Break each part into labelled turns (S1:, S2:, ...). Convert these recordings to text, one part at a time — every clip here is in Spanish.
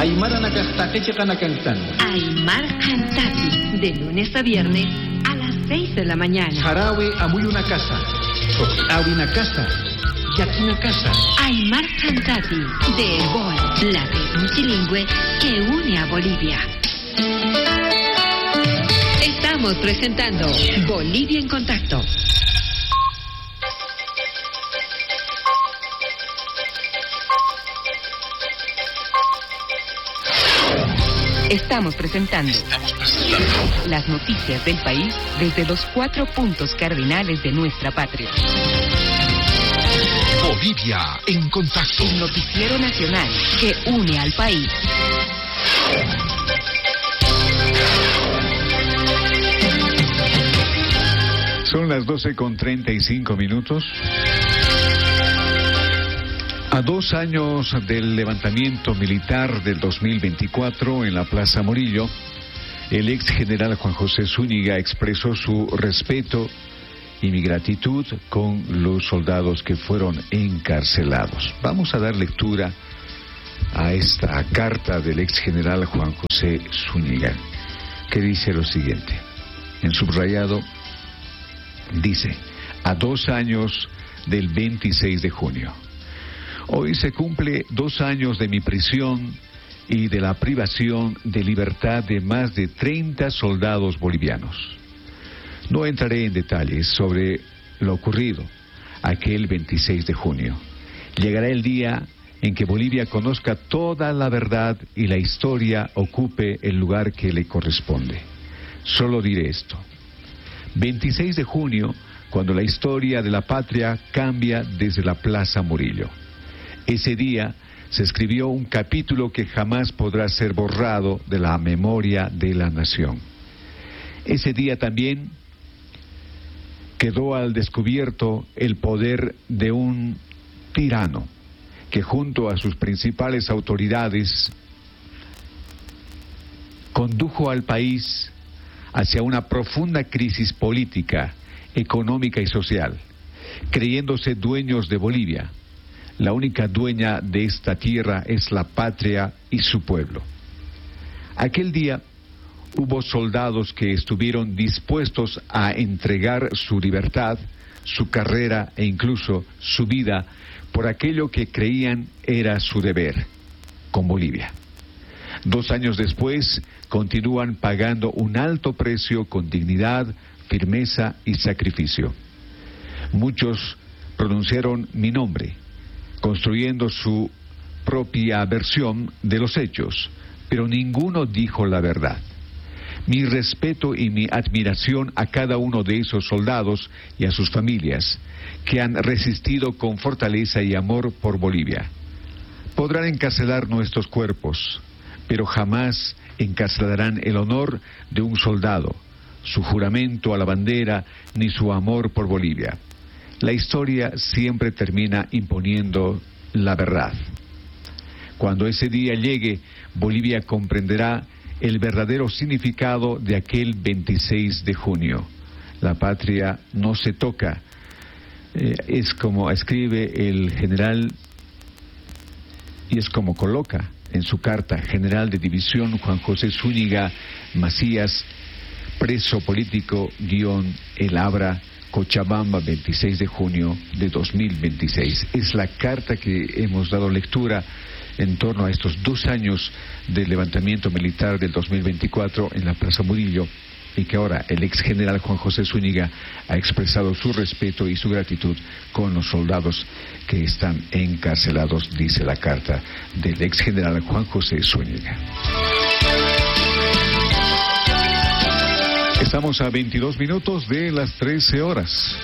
S1: Aymara Nakastakeche Kanakantan.
S2: Aymar Cantati, de lunes a viernes a las 6 de la mañana.
S1: Jarawe Amuy una casa. Awi una casa. Yaki una casa.
S2: Aymar Cantati, de Herbol, la red multilingüe que une a Bolivia. Estamos presentando Bolivia en Contacto. Estamos presentando las noticias del país desde los 4 puntos cardinales de nuestra patria.
S3: Bolivia en Contacto.
S2: El noticiero nacional que une al país.
S4: Son las 12:35. A 2 años del levantamiento militar del 2024 en la Plaza Murillo, el ex general Juan José Zúñiga expresó su respeto y mi gratitud con los soldados que fueron encarcelados. Vamos a dar lectura a esta carta del ex general Juan José Zúñiga, que dice lo siguiente. En subrayado dice: a 2 años del 26 de junio. Hoy se cumple 2 años de mi prisión y de la privación de libertad de más de 30 soldados bolivianos. No entraré en detalles sobre lo ocurrido aquel 26 de junio. Llegará el día en que Bolivia conozca toda la verdad y la historia ocupe el lugar que le corresponde. Solo diré esto. 26 de junio, cuando la historia de la patria cambia desde la Plaza Murillo. Ese día se escribió un capítulo que jamás podrá ser borrado de la memoria de la nación. Ese día también quedó al descubierto el poder de un tirano que junto a sus principales autoridades condujo al país hacia una profunda crisis política, económica y social, creyéndose dueños de Bolivia. La única dueña de esta tierra es la patria y su pueblo. Aquel día hubo soldados que estuvieron dispuestos a entregar su libertad, su carrera e incluso su vida por aquello que creían era su deber con Bolivia. 2 años después, continúan pagando un alto precio con dignidad, firmeza y sacrificio. Muchos pronunciaron mi nombre, construyendo su propia versión de los hechos, pero ninguno dijo la verdad. Mi respeto y mi admiración a cada uno de esos soldados y a sus familias, que han resistido con fortaleza y amor por Bolivia. Podrán encarcelar nuestros cuerpos, pero jamás encarcelarán el honor de un soldado, su juramento a la bandera, ni su amor por Bolivia. La historia siempre termina imponiendo la verdad. Cuando ese día llegue, Bolivia comprenderá el verdadero significado de aquel 26 de junio. La patria no se toca. Es como escribe el general y es como coloca en su carta general de división Juan José Zúñiga Macías, preso político, El Abra, Cochabamba, 26 de junio de 2026. Es la carta que hemos dado lectura en torno a estos 2 años del levantamiento militar del 2024 en la Plaza Murillo, y que ahora el ex general Juan José Zúñiga ha expresado su respeto y su gratitud con los soldados que están encarcelados, dice la carta del ex general Juan José Zúñiga. Estamos a 22 minutos de las 13 horas.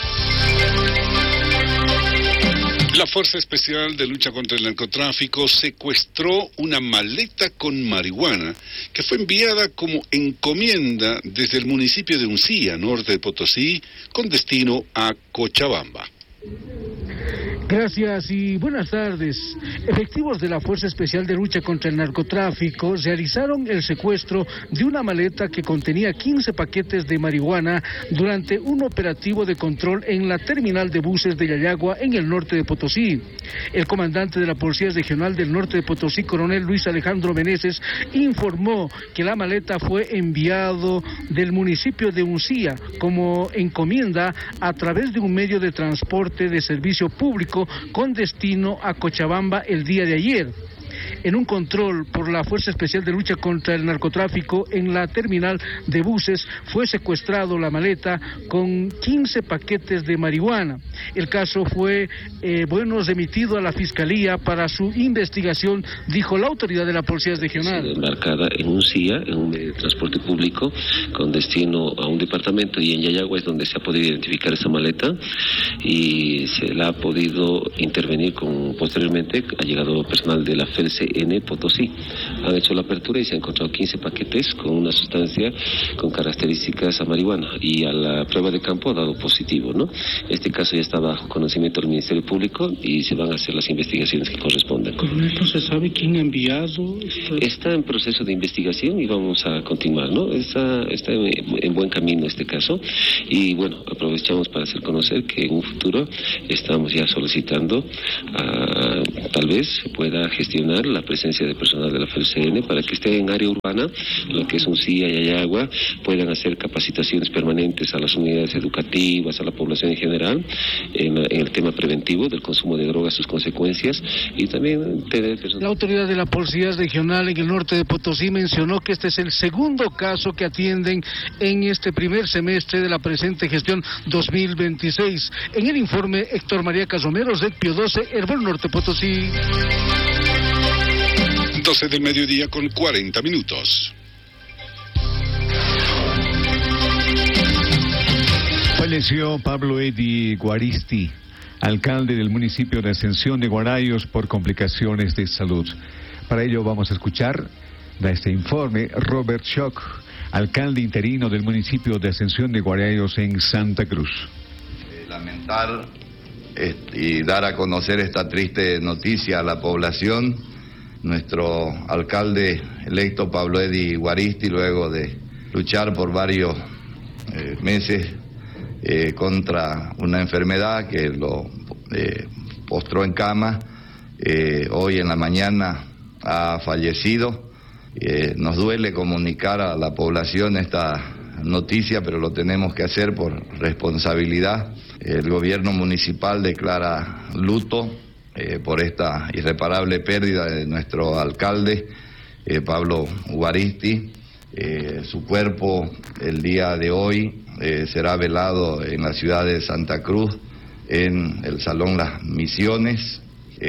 S5: La Fuerza Especial de Lucha contra el Narcotráfico secuestró una maleta con marihuana que fue enviada como encomienda desde el municipio de Uncía, norte de Potosí, con destino a Cochabamba.
S6: Gracias y buenas tardes. Efectivos de la Fuerza Especial de Lucha contra el Narcotráfico realizaron el secuestro de una maleta que contenía 15 paquetes de marihuana durante un operativo de control en la terminal de buses de Yayagua en el norte de Potosí. El comandante de la Policía Regional del Norte de Potosí, coronel Luis Alejandro Meneses, informó que la maleta fue enviado del municipio de Uncía como encomienda a través de un medio de transporte de servicio público con destino a Cochabamba el día de ayer. En un control por la Fuerza Especial de Lucha contra el Narcotráfico en la terminal de buses fue secuestrado la maleta con 15 paquetes de marihuana. El caso fue remitido a la Fiscalía para su investigación, dijo la autoridad de la Policía Regional.
S7: Embarcada en un CIA, en un medio de transporte público con destino a un departamento, y en Yayagua es donde se ha podido identificar esa maleta y se la ha podido intervenir posteriormente. Ha llegado personal de la FELCN Potosí. Han hecho la apertura y se han encontrado 15 paquetes con una sustancia con características a marihuana, y a la prueba de campo ha dado positivo, ¿no? Este caso ya está bajo conocimiento del Ministerio Público y se van a hacer las investigaciones que correspondan.
S6: ¿No se sabe quién ha enviado?
S7: Está en proceso de investigación y vamos a continuar, ¿no? Está en buen camino este caso, y bueno, aprovechamos para hacer conocer que en un futuro estamos ya solicitando tal vez se pueda gestionar la presencia de personal de la FELCN para que esté en área urbana, lo que es Uncía y Yayagua, puedan hacer capacitaciones permanentes a las unidades educativas, a la población en general, en el tema preventivo del consumo de drogas, sus consecuencias, y también tener personal.
S6: La autoridad de la Policía Regional en el norte de Potosí mencionó que este es el segundo caso que atienden en este primer semestre de la presente gestión 2026. En el informe, Héctor María Casomero, Red Pío 12, Hervor Norte Potosí.
S5: 12 del mediodía con 40 minutos.
S4: Falleció Pablo Edi Guaristi, alcalde del municipio de Ascensión de Guarayos, por complicaciones de salud. Para ello vamos a escuchar de este informe Robert Schock, alcalde interino del municipio de Ascensión de Guarayos en Santa Cruz.
S8: Lamentar y dar a conocer esta triste noticia a la población. Nuestro alcalde electo Pablo Edi Guaristi, luego de luchar por varios meses contra una enfermedad que lo postró en cama, hoy en la mañana ha fallecido. Nos duele comunicar a la población esta noticia, pero lo tenemos que hacer por responsabilidad. El gobierno municipal declara luto por esta irreparable pérdida de nuestro alcalde, Pablo Guaristi. Su cuerpo el día de hoy será velado en la ciudad de Santa Cruz, en el Salón Las Misiones,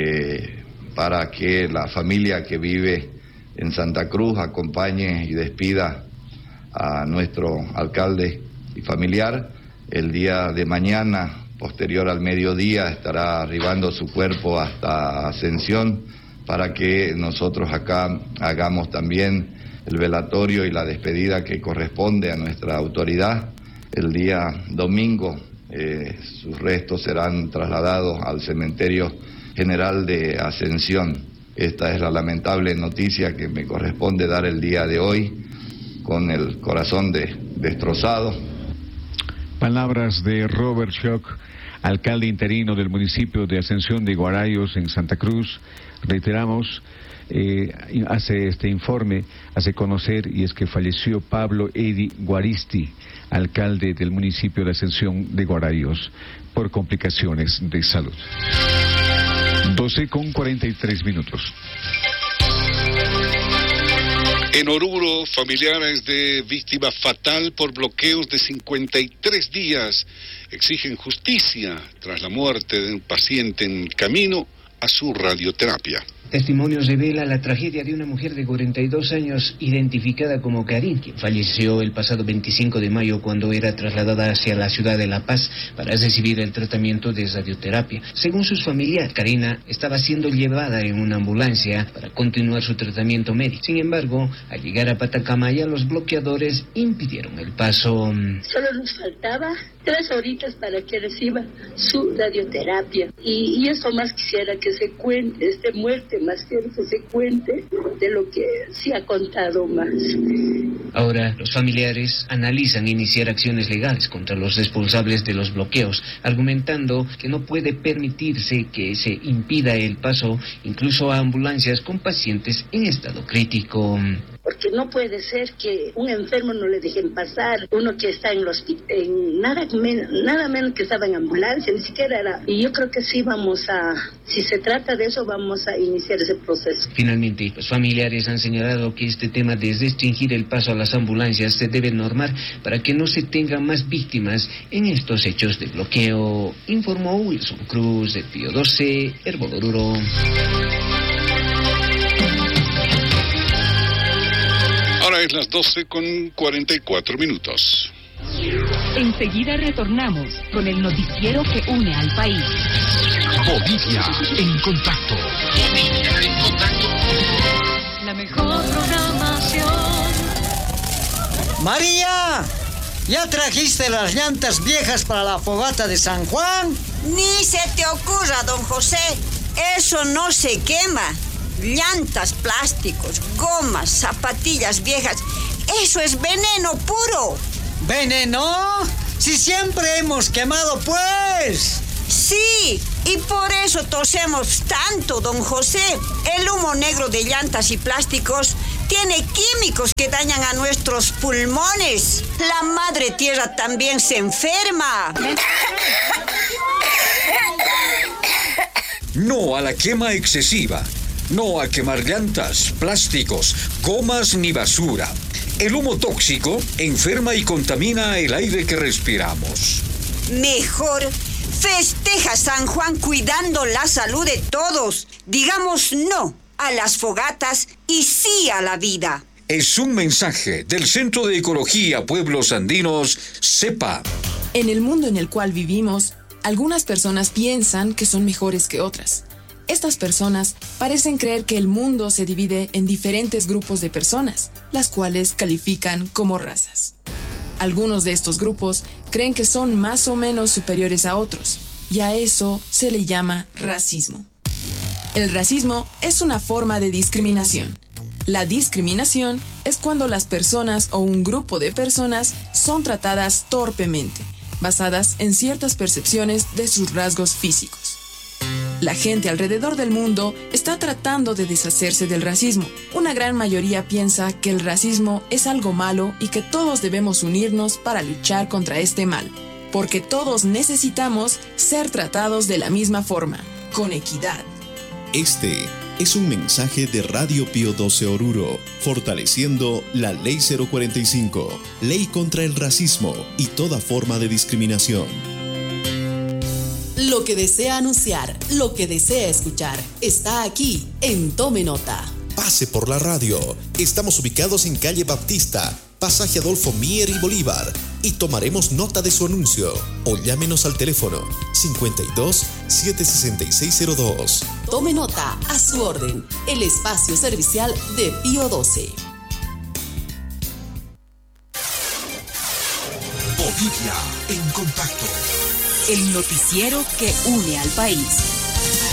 S8: para que la familia que vive en Santa Cruz acompañe y despida a nuestro alcalde y familiar. El día de mañana, posterior al mediodía, estará arribando su cuerpo hasta Ascensión para que nosotros acá hagamos también el velatorio y la despedida que corresponde a nuestra autoridad. El día domingo sus restos serán trasladados al cementerio general de Ascensión. Esta es la lamentable noticia que me corresponde dar el día de hoy, con el corazón destrozado.
S4: Palabras de Robert Schock, alcalde interino del municipio de Ascensión de Guarayos en Santa Cruz. Reiteramos, hace este informe, hace conocer, y es que falleció Pablo Edi Guaristi, alcalde del municipio de Ascensión de Guarayos, por complicaciones de salud. 12:43.
S5: En Oruro, familiares de víctima fatal por bloqueos de 53 días exigen justicia tras la muerte de un paciente en camino a su radioterapia.
S9: Testimonios revela la tragedia de una mujer de 42 años identificada como Karin, quien falleció el pasado 25 de mayo cuando era trasladada hacia la ciudad de La Paz para recibir el tratamiento de radioterapia. Según sus familiares, Karina estaba siendo llevada en una ambulancia para continuar su tratamiento médico. Sin embargo, al llegar a Patacamaya, los bloqueadores impidieron el paso.
S10: Solo nos faltaba 3 horitas para que reciba su radioterapia. Y eso más quisiera que se cuente, muerte, más quiero que se cuente de lo que se ha contado más.
S9: Ahora, los familiares analizan iniciar acciones legales contra los responsables de los bloqueos, argumentando que no puede permitirse que se impida el paso incluso a ambulancias con pacientes en estado crítico.
S10: Porque no puede ser que un enfermo no le dejen pasar, uno que está en el hospital, nada menos que estaba en ambulancia, ni siquiera era. Y yo creo que sí si se trata de eso, vamos a iniciar ese proceso.
S9: Finalmente, los familiares han señalado que este tema de restringir el paso a las ambulancias se debe normar para que no se tengan más víctimas en estos hechos de bloqueo, informó Wilson Cruz de Pío 12, Herboloruro.
S5: Ahora es las 12:44.
S2: Enseguida retornamos con el noticiero que une al país.
S3: Bolivia en contacto.
S2: La mejor programación.
S11: María, ¿ya trajiste las llantas viejas para la fogata de San Juan?
S12: Ni se te ocurra, don José. Eso no se quema. Llantas, plásticos, gomas, zapatillas viejas. Eso es veneno puro.
S11: ¿Veneno? Si siempre hemos quemado, pues.
S12: Sí, y por eso tosemos tanto, don José. El humo negro de llantas y plásticos tiene químicos que dañan a nuestros pulmones. La madre tierra también se enferma.
S13: No a la quema excesiva. No a quemar llantas, plásticos, gomas ni basura. El humo tóxico enferma y contamina el aire que respiramos.
S12: Mejor festeja San Juan cuidando la salud de todos. Digamos no a las fogatas y sí a la vida.
S13: Es un mensaje del Centro de Ecología Pueblos Andinos, CEPA.
S14: En el mundo en el cual vivimos, algunas personas piensan que son mejores que otras. Estas personas parecen creer que el mundo se divide en diferentes grupos de personas, las cuales califican como razas. Algunos de estos grupos creen que son más o menos superiores a otros, y a eso se le llama racismo. El racismo es una forma de discriminación. La discriminación es cuando las personas o un grupo de personas son tratadas torpemente, basadas en ciertas percepciones de sus rasgos físicos. La gente alrededor del mundo está tratando de deshacerse del racismo. Una gran mayoría piensa que el racismo es algo malo y que todos debemos unirnos para luchar contra este mal, porque todos necesitamos ser tratados de la misma forma, con equidad.
S15: Este es un mensaje de Radio Pío 12 Oruro, fortaleciendo la Ley 045, Ley contra el Racismo y toda forma de discriminación.
S16: Lo que desea anunciar, lo que desea escuchar, está aquí en Tome Nota.
S15: Pase por la radio. Estamos ubicados en calle Baptista, pasaje Adolfo Mier y Bolívar, y tomaremos nota de su anuncio. O llámenos al teléfono 52 76602.
S16: Tome Nota, a su orden, el espacio servicial de Pío 12.
S3: Bolivia en contacto.
S2: El noticiero que une al país.